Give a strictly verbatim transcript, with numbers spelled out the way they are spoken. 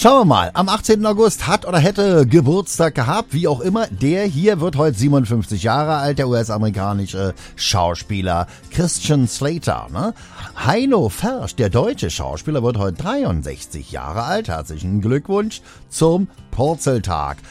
Schauen wir mal, am achtzehnten August hat oder hätte Geburtstag gehabt, wie auch immer. Der hier wird heute siebenundfünfzig Jahre alt, der U S-amerikanische Schauspieler Christian Slater. Ne? Heino Fersch, der deutsche Schauspieler, wird heute dreiundsechzig Jahre alt. Herzlichen Glückwunsch zum Purzeltag.